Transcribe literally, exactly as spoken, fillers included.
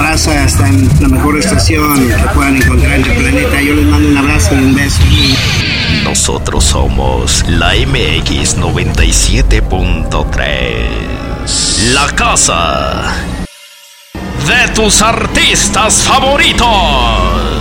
raza, está en la mejor estación que puedan encontrar en el planeta. Yo les mando un abrazo y un beso. Nosotros somos la M X noventa y siete punto tres, la casa de tus artistas favoritos.